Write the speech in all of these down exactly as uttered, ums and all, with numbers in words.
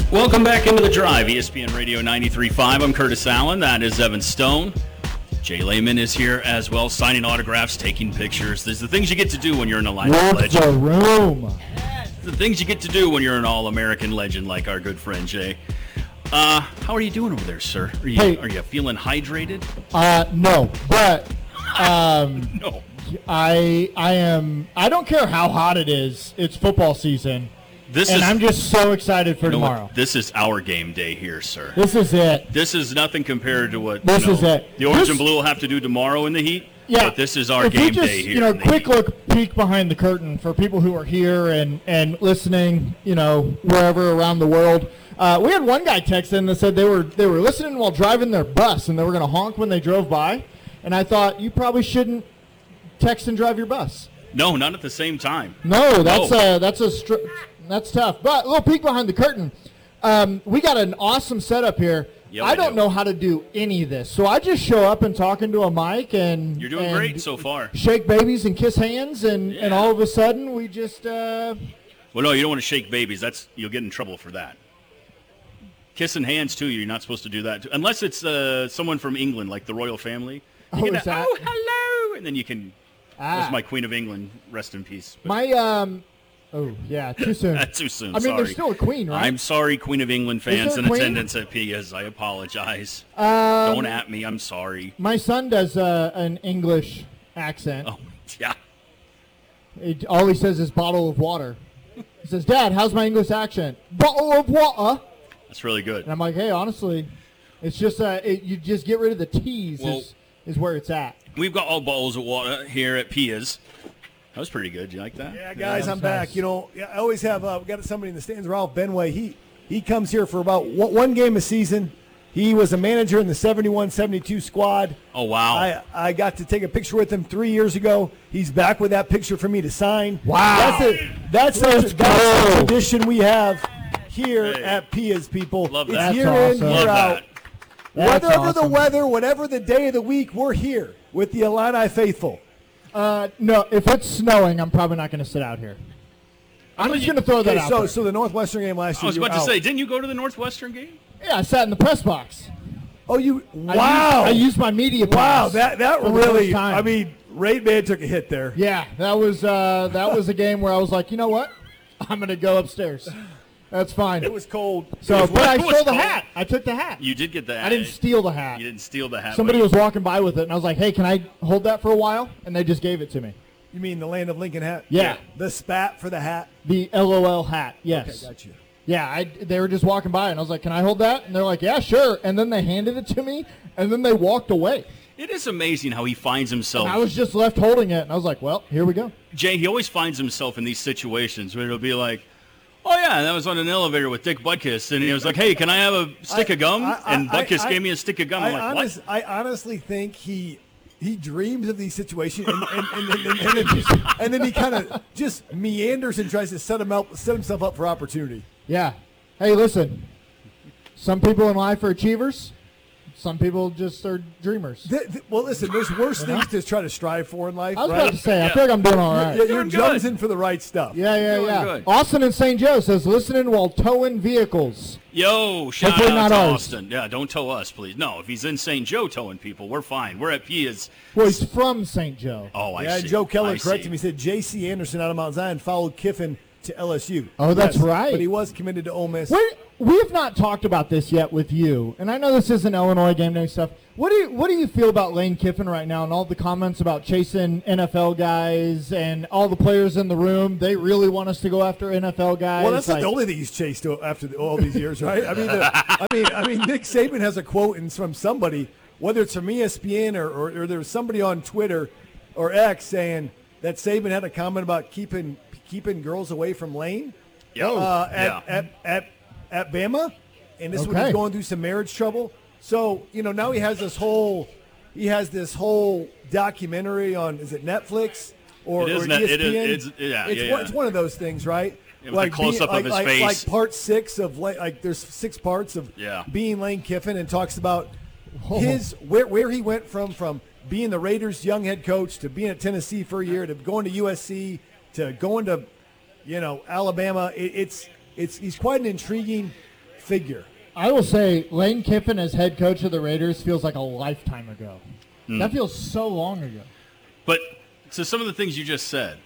Welcome back into the drive, E S P N Radio ninety-three point five. I'm Curtis Allen. That is Evan Stone. Jay Lehman is here as well, signing autographs, taking pictures. There's the things you get to do when you're an Illini legend. the room. The things you get to do when you're an All-American legend like our good friend Jay. Uh, how are you doing over there, sir? Are you, Hey. are you feeling hydrated? Uh, no, but um, No. I I am. I don't care how hot it is. It's football season, This and is I'm just so excited for you know what? tomorrow. This is our game day here, sir. This is it. This is nothing compared to what This you know, is it. the Orange This- and Blue will have to do tomorrow in the heat. Yeah, But this is our if game we just, day here. You know, in the quick heat. look, peek behind the curtain for people who are here and and listening. You know, wherever around the world. Uh, we had one guy text in that said they were they were listening while driving their bus and they were going to honk when they drove by, and I thought you probably shouldn't text and drive your bus. No, not at the same time. No, that's No. a that's a str- that's tough. But a little peek behind the curtain. Um, we got an awesome setup here. Yeah, I we don't do. know how to do any of this, so I just show up and talk into a mic and You're doing and great so far. Shake babies and kiss hands, and, and Yeah. all of a sudden we just uh, Well, no, you don't want to shake babies. That's you'll get in trouble for that. Kissing hands too. You're not supposed to do that unless it's uh, someone from England, like the royal family. You Oh, can, is that- oh, hello, and then you can. ah, That's my Queen of England. Rest in peace. But my um oh yeah too soon. that's too soon. I mean, sorry. there's still a queen, right? I'm sorry, Queen of England there fans a in queen? attendance at Pia's. I apologize. um, Don't at me. I'm sorry. My son does uh, an English accent. Oh, yeah. It, all he says is bottle of water. He says, "Dad, how's my English accent? Bottle of water." That's really good. And I'm like, hey, honestly, it's just uh, it, you just get rid of the T's Well- is, is where it's at. We've got all bottles of water here at Pia's. That was pretty good. You like that? Yeah, guys, that I'm was back. nice. You know, yeah, I always have uh, we got somebody in the stands, Ralph Benway. He he comes here for about one, one game a season. He was a manager in the seventy-one seventy-two squad. Oh, wow. I, I got to take a picture with him three years ago. He's back with that picture for me to sign. Wow. That's a that's, Let's a, that's go. a tradition we have here Hey. at Pia's, people. Love it's that. year That's in, awesome. year Love out. that. That's Whatever the awesome. weather, whatever the day of the week, we're here with the Illini faithful. Uh, no, if it's snowing, I'm probably not going to sit out here. I'm just going to throw that Okay, out so there. so the Northwestern game last I year. was you about were to out. say, didn't you go to the Northwestern game? Yeah, I sat in the press box. Oh, you I wow! used, I used my media Wow, pass that that for the really. first time. I mean, Raid Man took a hit there. Yeah, that was uh, that was a game where I was like, you know what? I'm going to go upstairs. That's fine. It was cold. so, it was- but I it was stole the cold. hat. I took the hat. You did get the hat. I didn't steal the hat. You didn't steal the hat. Somebody but- was walking by with it, and I was like, hey, can I hold that for a while? And they just gave it to me. You mean the land of Lincoln hat? Yeah. The spat for the hat. The L O L hat, yes. Okay, got you. Yeah, I, they were just walking by, and I was like, can I hold that? And they're like, yeah, sure. And then they handed it to me, and then they walked away. It is amazing how he finds himself. And I was just left holding it, and I was like, well, here we go. Jay, he always finds himself in these situations where it'll be like, oh, yeah, that was on an elevator with Dick Butkus. And he was like, hey, can I have a stick I- of gum? I- I- and Butkus I- gave me a stick of gum. I'm I, like, honest, what? I honestly think he he dreams of these situations, and, and, and, and, and, and, then, just, and then he kind of just meanders and tries to set him up, set himself up for opportunity. Yeah. Hey, listen, some people in life are achievers. Some people just are dreamers. Th- th- well, listen, there's worse things to try to strive for in life, I was right? about to say, I Yeah. feel like I'm doing all right. You're, Doing you're good. jumping for the right stuff. Yeah, yeah, Doing yeah. good. Austin in Saint Joe says, listening while towing vehicles. Yo, shout Hopefully out not to ours. Austin. Yeah, don't tow us, please. No, if he's in Saint Joe towing people, we're fine. We're at Pia's. Well, he's from Saint Joe. Oh, I yeah, see. Joe Keller I corrected see. me. He said J C Anderson out of Mount Zion followed Kiffin to L S U. Oh, that's right. But he was committed to Ole Miss. We we have not talked about this yet with you, and I know this isn't Illinois game day stuff. What do you what do you feel about Lane Kiffin right now, and all the comments about chasing N F L guys and all the players in the room? They really want us to go after N F L guys. Well, that's like, not the only thing he's chased after the, all these years, right? I mean, the, I mean, I mean, Nick Saban has a quote in, from somebody, whether it's from E S P N or, or, or there was somebody on Twitter or X saying that Saban had a comment about keeping keeping girls away from Lane Yo, uh, at, yeah. at at at Bama, and this is when Okay. he's going through some marriage trouble. So you know now he has this whole he has this whole documentary on is it Netflix or, It is or net- E S P N? it is- it's- yeah, it's yeah, one, yeah. it's one of those things, right? Yeah, with the close-up of like, his like, face. like part six of like, like there's six parts of Yeah. being Lane Kiffin, and talks about his where where he went from from being the Raiders' young head coach to being at Tennessee for a year to going to U S C to going to you know Alabama. It, it's it's he's quite an intriguing figure. I will say Lane Kiffin as head coach of the Raiders feels like a lifetime ago. Mm. That feels so long ago. But to some of the things you just said,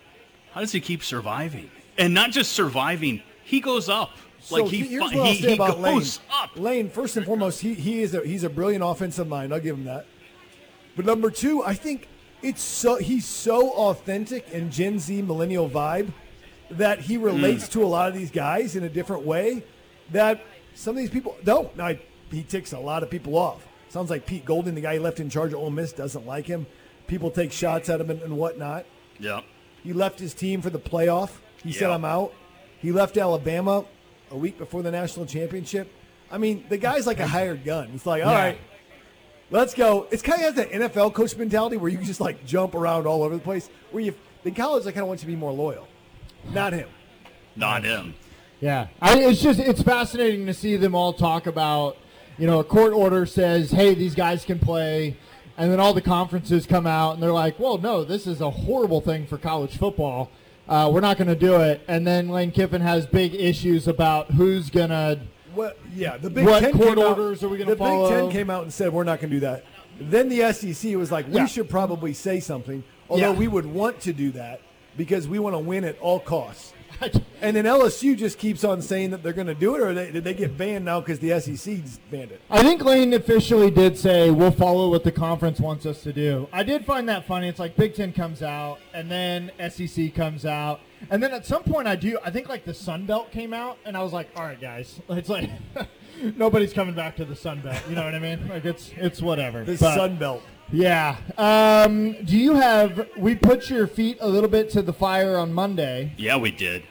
how does he keep surviving? And not just surviving, he goes up. So like he, here's fi- what I'll he, say he about goes Lane. up. Lane, first and foremost, he, he is a he's a brilliant offensive mind. I'll give him that. But number two, I think it's so he's so authentic and Gen Z millennial vibe that he relates mm. to a lot of these guys in a different way that some of these people don't. Now, he ticks a lot of people off. Sounds like Pete Golding, the guy he left in charge of Ole Miss, doesn't like him. People take shots at him and, and whatnot. Yeah. He left his team for the playoff. He yep. said, I'm out. He left Alabama a week before the national championship. I mean, the guy's like a hired gun. It's like, all yeah. right, let's go. It's kind of has that N F L coach mentality where you can just like jump around all over the place. Where you, in college, I kind of want you to be more loyal. Not him. Not him. Yeah, I, it's just it's fascinating to see them all talk about, you know, a court order says, hey, these guys can play, and then all the conferences come out and they're like, well, no, this is a horrible thing for college football. Uh, we're not going to do it. And then Lane Kiffin has big issues about who's going to Well, yeah, the Big what Ten court came out- orders are we going to The follow? Big Ten came out and said we're not going to do that. Then the S E C was like, we Yeah. should probably say something, although Yeah. we would want to do that because we want to win at all costs. And then L S U just keeps on saying that they're going to do it, or they, did they get banned now because the S E C banned it? I think Lane officially did say we'll follow what the conference wants us to do. I did find that funny. It's like Big Ten comes out, and then S E C comes out, and then at some point I do. I think like the Sun Belt came out, and I was like, all right, guys, it's like nobody's coming back to the Sun Belt. You know what I mean? Like it's it's whatever. The But, Sun Belt. Yeah. Um, do you have? We put your feet a little bit to the fire on Monday. Yeah, we did.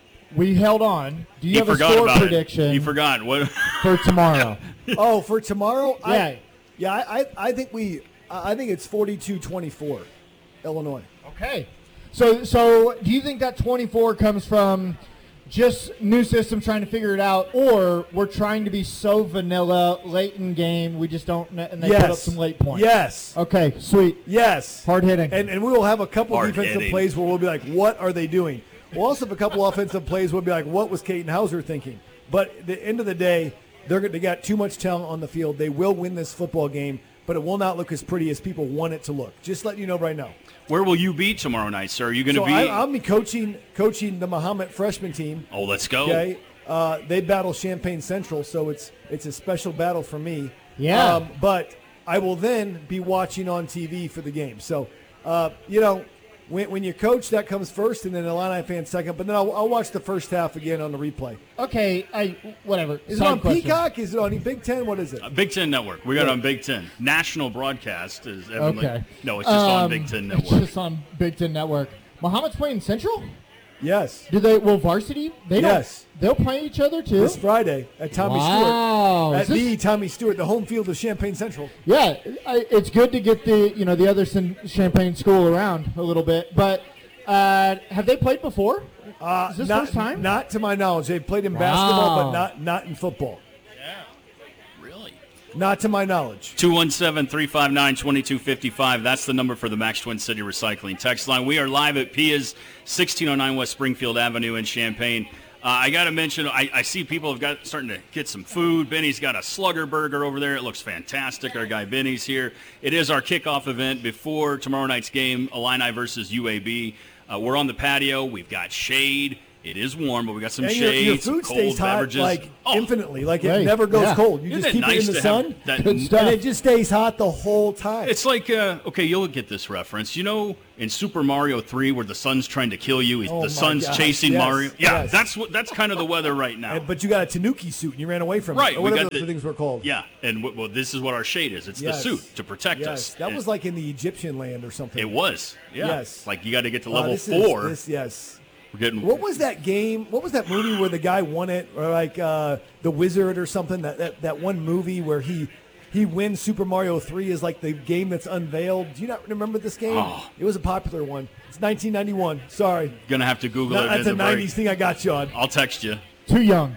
We held on. Do you He have a forgot score about prediction it. He forgot. What? for tomorrow? Oh, for tomorrow? Yeah. I, yeah, I, I, I think we. I think it's forty-two twenty-four, Illinois. Okay. So, so do you think that twenty-four comes from just new system trying to figure it out, or we're trying to be so vanilla late in game we just don't, and they yes. put up some late points? Yes. Okay. Sweet. Yes. Hard hitting. And and we will have a couple Hard defensive hitting. plays where we'll be like, what are they doing? We'll also have a couple offensive plays where we'll be like, what was Caden Hauser thinking? But at the end of the day, they're they got too much talent on the field. They will win this football game, but it will not look as pretty as people want it to look. Just letting you know right now. Where will you be tomorrow night, sir? Are you going to So be? I, I'll be coaching coaching the Muhammad freshman team. oh, let's go. Okay, uh, they battle Champaign Central, so it's it's a special battle for me. Yeah. Um, but I will then be watching on T V for the game. So, uh, you know, when, when you coach, that comes first, and then the Illini fans second. But then I'll, I'll watch the first half again on the replay. Okay. I whatever. Is Side it on question. Peacock? Is it on Big Ten? What is it? Uh, Big Ten Network. We got it Yeah. on Big Ten. National broadcast is evidently. Okay. No, it's just on Um, Big Ten It's Network. just on Big Ten Network. Muhammad's playing Central? Yes. Do they? Will varsity? They Yes. don't. They'll play each other too. This Friday at Tommy Wow. Stewart. At Is this- the Tommy Stewart, the home field of Champaign Central. Yeah, I, it's good to get the you know the other Sin- Champaign school around a little bit. But uh, have they played before? Uh, Is this not, first time? Not to my knowledge. They've played in basketball, Wow. but not not in football. Yeah. Really? Not to my knowledge. two one seven, three five nine, two two five five. That's the number for the Max Twin City Recycling text line. We are live at Pia's, sixteen oh nine West Springfield Avenue in Champaign. Uh, I got to mention, I, I see people have got starting to get some food. Benny's got a Slugger Burger over there. It looks fantastic. Our guy Benny's here. It is our kickoff event before tomorrow night's game, Illini versus U A B. Uh, we're on the patio. We've got shade. It is warm, but we got some And your, shades, your some food cold stays hot beverages. like Oh, infinitely. Like it Right. never goes Yeah. cold. You Isn't just it keep nice it in the to sun, have that? Good stuff. and it just stays hot the whole time. It's like, uh, okay, you'll get this reference. You know, in Super Mario three, where the sun's trying to kill you, he's, Oh the my sun's gosh, chasing yes, Mario. Yeah, yes. that's what. That's kind of the weather right now. And- but you got a Tanuki suit and you ran away from Right, it. Or we whatever got the the- things were called. yeah, and w- well, this is what our shade is. It's Yes. the suit to protect Yes. us. That And was like in the Egyptian land or something. it was. Yeah. Yes. Like you got to get to Uh, level this is- four. this- yes. We're getting. What was that game? What was that movie where the guy won it, or like uh, the Wizard or something? That, that that one movie where he he wins Super Mario three is like the game that's unveiled. Do you not remember this game? Oh. It was a popular one. It's nineteen ninety-one. Sorry, Gonna have to Google No, it. that's in a the break. nineties thing. I got you on. I'll text you. Too young.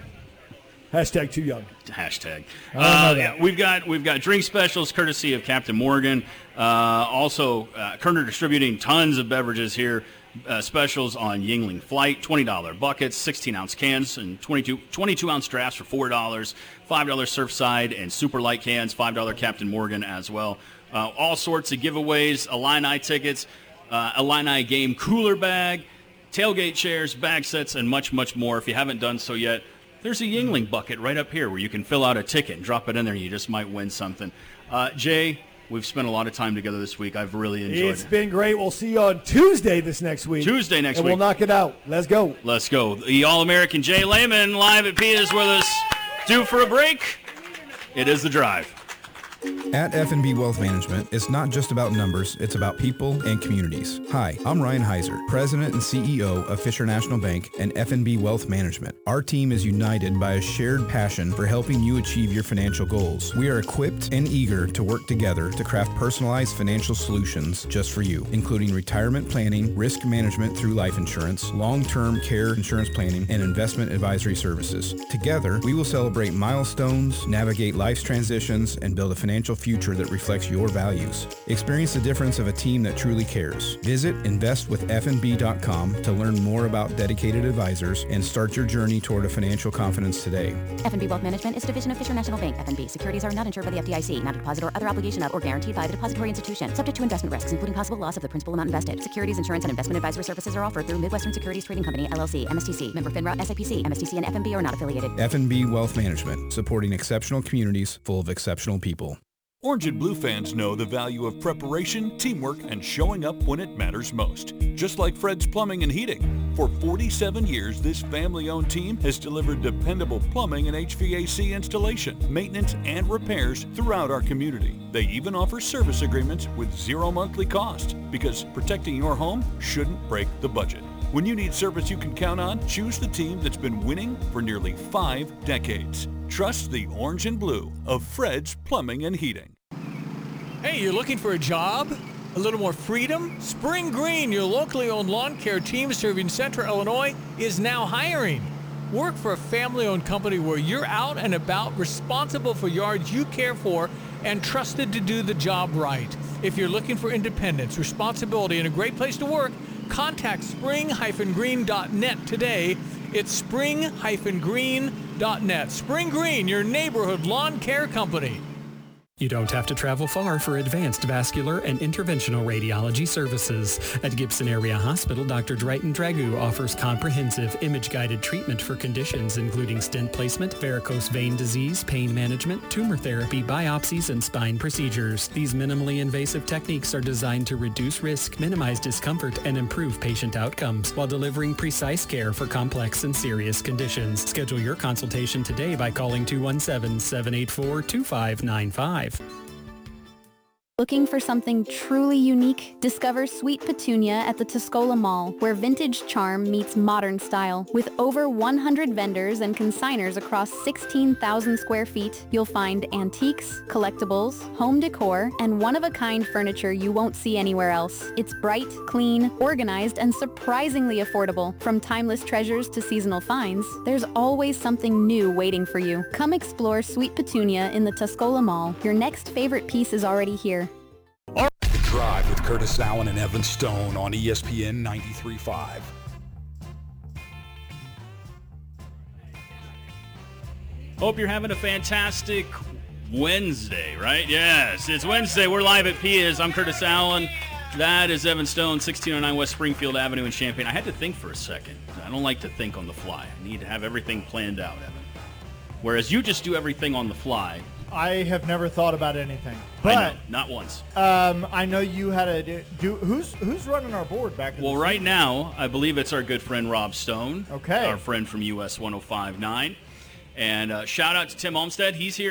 Hashtag too young. Hashtag. I don't know Uh, that. yeah, we've got we've got drink specials courtesy of Captain Morgan. Uh, also, uh, Kerner Distributing tons of beverages here Uh, specials on Yingling Flight, twenty dollars buckets, sixteen ounce cans, and twenty-two, twenty-two ounce drafts for four dollars, five dollars Surfside and Super Light cans, five dollars Captain Morgan as well. Uh, all sorts of giveaways, Illini tickets, uh, Illini game cooler bag, tailgate chairs, bag sets, and much, much more. If you haven't done so yet, there's a Yingling bucket right up here where you can fill out a ticket and drop it in there, and you just might win something. Uh, Jay, we've spent a lot of time together this week. I've really enjoyed it's it. It's been great. We'll see you on Tuesday this next week. Tuesday next and week. And we'll knock it out. Let's go. Let's go. The All-American Jay Lehman live at P is with us. Due for a break. It is The Drive. At F and B Wealth Management, it's not just about numbers, it's about people and communities. Hi, I'm Ryan Heiser, President and C E O of Fisher National Bank and F and B Wealth Management. Our team is united by a shared passion for helping you achieve your financial goals. We are equipped and eager to work together to craft personalized financial solutions just for you, including retirement planning, risk management through life insurance, long-term care insurance planning, and investment advisory services. Together, we will celebrate milestones, navigate life's transitions, and build a financial financial future that reflects your values. Experience the difference of a team that truly cares. Visit invest with f n b dot com to learn more about dedicated advisors and start your journey toward a financial confidence today. F and B Wealth Management is a division of Fisher National Bank. F and B securities are not insured by the F D I C, not a deposit or other obligation of or guaranteed by the depository institution, subject to investment risks, including possible loss of the principal amount invested. Securities, insurance, and investment advisory services are offered through Midwestern Securities Trading Company, L L C, M S T C, member FINRA, S I P C, M S T C, and F and B are not affiliated. F and B Wealth Management, supporting exceptional communities full of exceptional people. Orange and Blue fans know the value of preparation, teamwork, and showing up when it matters most. Just like Fred's Plumbing and Heating. For forty-seven years, this family-owned team has delivered dependable plumbing and H V A C installation, maintenance, and repairs throughout our community. They even offer service agreements with zero monthly cost, because protecting your home shouldn't break the budget. When you need service you can count on, choose the team that's been winning for nearly five decades. Trust the Orange and Blue of Fred's Plumbing and Heating. Hey, you're looking for a job? A little more freedom? Spring Green, your locally owned lawn care team serving Central Illinois, is now hiring. Work for a family-owned company where you're out and about, responsible for yards you care for, and trusted to do the job right. If you're looking for independence, responsibility, and a great place to work, contact spring dash green dot net today. It's spring dash green dot net. Spring Green, your neighborhood lawn care company. You don't have to travel far for advanced vascular and interventional radiology services. At Gibson Area Hospital, Doctor Drayton Dragoo offers comprehensive image-guided treatment for conditions including stent placement, varicose vein disease, pain management, tumor therapy, biopsies, and spine procedures. These minimally invasive techniques are designed to reduce risk, minimize discomfort, and improve patient outcomes while delivering precise care for complex and serious conditions. Schedule your consultation today by calling two one seven, seven eight four, two five nine five. Looking for something truly unique? Discover Sweet Petunia at the Tuscola Mall, where vintage charm meets modern style. With over one hundred vendors and consigners across sixteen thousand square feet, you'll find antiques, collectibles, home decor, and one-of-a-kind furniture you won't see anywhere else. It's bright, clean, organized, and surprisingly affordable. From timeless treasures to seasonal finds, there's always something new waiting for you. Come explore Sweet Petunia in the Tuscola Mall. Your next favorite piece is already here. The Drive with Curtis Allen and Evan Stone on E S P N ninety-three point five. Hope you're having a fantastic Wednesday, right? Yes, it's Wednesday. We're live at Pia's. I'm Curtis Allen. That is Evan Stone, sixteen oh nine West Springfield Avenue in Champaign. I had to think for a second. I don't like to think on the fly. I need to have everything planned out, Evan. Whereas you just do everything on the fly. I have never thought about anything, I but know, not once. um, I know you had a do, do. Who's who's running our board back? In Well, the right city? now, I believe it's our good friend Rob Stone. Okay. Our friend from U S one oh five point nine. And uh, shout out to Tim Olmstead. He's here.